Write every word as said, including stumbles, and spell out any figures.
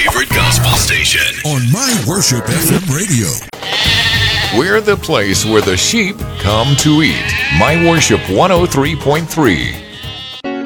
favorite gospel station on My Worship F M radio. We're the place where the sheep come to eat. My Worship one oh three point three.